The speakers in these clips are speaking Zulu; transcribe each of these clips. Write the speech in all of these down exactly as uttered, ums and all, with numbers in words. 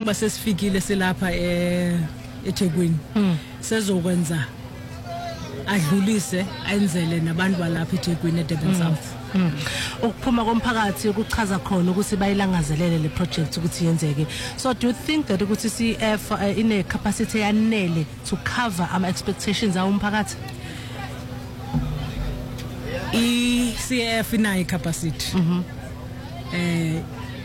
njengoba sesifikile silapha e eThekwini sezokwenza adlulise ayenzele nabantu balapha eThekwini eDurban South. Ukuphuma komphakathi ukuchaza khona ukuthi bayilangazelele le project ukuthi yenzeke. So do you think that ukuthi C F uh, in a capacity yanele to cover ama expectations awumphakathi? I C F inayo capacity. Mhm. Eh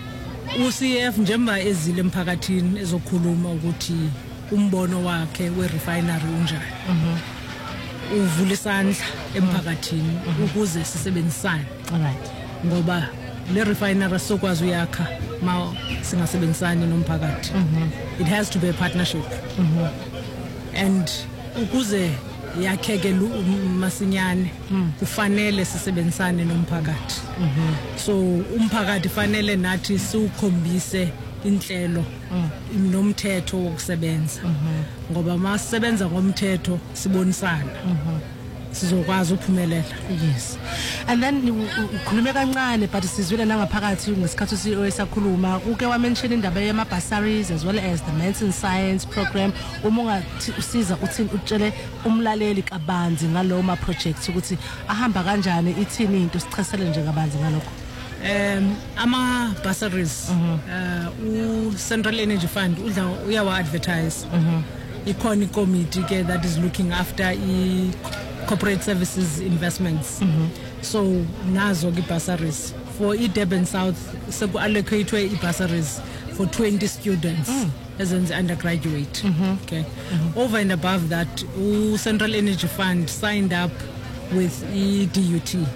u C F njengoba ezile emphakathini ezokhuluma ukuthi umbono wakhe we refinery unjani. Mhm. Uvula isandla emphakathini ukuze sisebenzisane. Alright. Ngoba le refinery sokwazi uyakha ma singasebenzisani nomphakathi. It has to be a partnership. Mhm. And ukuze yakheke masinyane kufanele sisebenzisane nomphakathi. So umphakathi fanele nathi siukhombise inhlelo nomthetho wokusebenza ngoba masisebenza ngomthetho sibonisana sizokwazi ukuphumelela. Yes. And then ukhulume kancane but sizwile nangaphakathi ngesikhathi C E O esakhuluma uke wa mention indaba yama bursaries as well as the Maths and Science program. Uma ungathi usiza uthini utshele umlaleli kabanzi ngalo ma projects ukuthi ahamba kanjani ithini into sichasele nje kabanzi ngalokho. Um ama bursaries uh u Central Energy Fund udla uyawa advertise. Ikhona committee ke that is looking after I corporate services investments. So nazo ke bursaries for Durban South seku allocate I bursaries for twenty students as an undergraduate. Okay. Over and above that u Central Energy Fund signed up with I D U T.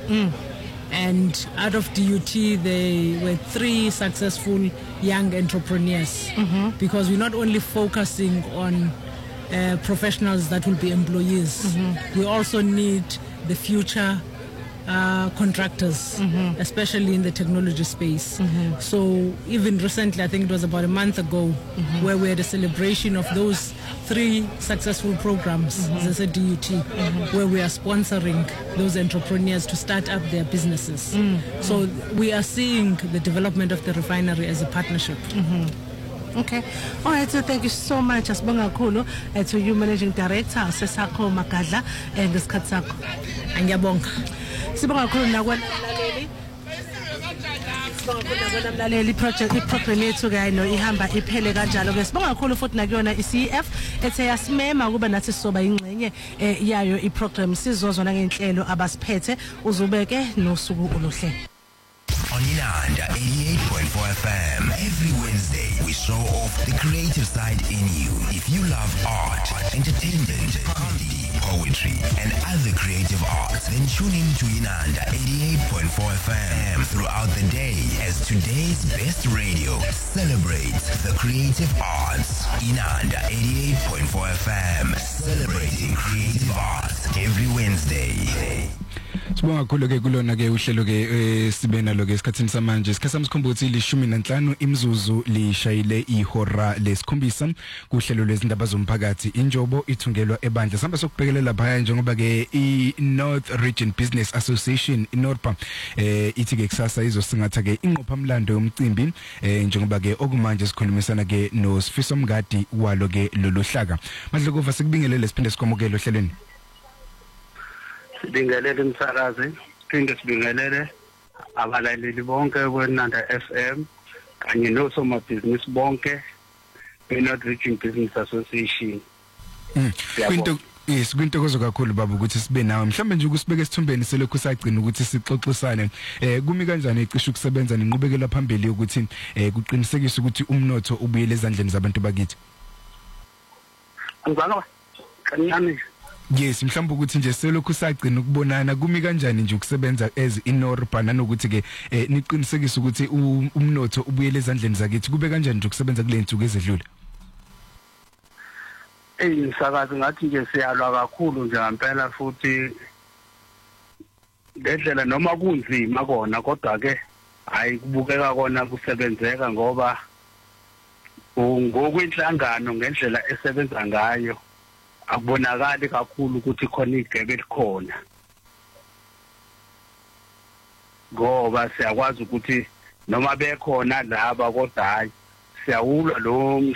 And out of D U T there were three successful young entrepreneurs. Mm-hmm. Because we're not only focusing on uh, professionals that will be employees, mm-hmm. we also need the future uh, contractors, mm-hmm. especially in the technology space. Mm-hmm. So even recently, I think it was about a month ago, mm-hmm. where we had a celebration of those three successful programs, mm-hmm. as I said, D U T, mm-hmm. where we are sponsoring those entrepreneurs to start up their businesses. Mm-hmm. So we are seeing the development of the refinery as a partnership. Mm-hmm. Okay. All right, so thank you so much Asibonga kakhulu uh, to you Managing Director Sesakho Magadla ngesikhathi sakho. Ngiyabonga. Sibonga kakhulu nakwalaleli. Sibonga mlaleli project iprogram yethu ke no ihamba iphele kanjalo ke sibonga kakhulu futhi nakuyona I-C F ethe yasimema kuba nathi soba ingcenye yayo iprogram sizozona ngenhlelo abasiphethe uzubeke nosuku oluhle. On Inanda eighty-eight point four F M, every Wednesday we show off the creative side in you. If you love art, entertainment, comedy, poetry, and other creative arts, then tune in to Inanda eighty-eight point four F M throughout the day as today's best radio celebrates the creative arts. Inanda eighty-eight point four F M, celebrating creative arts every Wednesday. Sibonga kakhulu ke kulona ke uhlelo ke sibena lo ke esikhathini samanje sikhasa msikhumbuthi lishumi nanhlanu imzuzu lishayile ihora lesikhombisa kuhlelo lwezindaba zomphakathi injobo ithungelwa ebandla sihamba sokubhekelela phaya njengoba ke I North Region Business Association iNORPA eh ithi ke kusasa izosingatha ke inqophamlando yomcimbi eh njengoba ke okumanje sikhulumisana ke no Sifiso Mngadi walo ke loluhlaka madlekuva sikubingelele siphinde sikwamukele ohlelweni. Sibingelele umsakazi phinde sibingelele abalaleli bonke kweNanda F M kanye nosomabhizinisi bonke beNorth Region Business Association. Kwinto yes kwintokozo kakhulu baba ukuthi sibe nawe mhlambe nje ukusibeka esithumbeni selokhu sagcina ukuthi sixoxisane eh kumi kanjani ecishe ukusebenza nenqubekela phambili ukuthi eh kuqinisekisa ukuthi umnotho ubuyele ezandleni zabantu bakithi. Ngizalwa kancane. Yes mhlawumbe ukuthi nje selokhu sagcina ukubonana kumi kanjani nje ukusebenza as iNORPA nanokuthi ke niqinisekisa ukuthi umnotho ubuyele ezandleni zakithi kube kanjani nje ukusebenza kule nsuku ezedlule. Eh nisakazi ngathi nje siyalwa kakhulu nje ngempela futhi ndedlela noma kunzima kona kodwa ke hayi kubukeka kona kusebenzeka ngoba ngokwenhlangano ngendlela esebenza ngayo akubonakali kakhulu ukuthi khona igebe likhona ngoba siyakwazi ukuthi noma bekhona laba kodwa hayi siyawulwa lo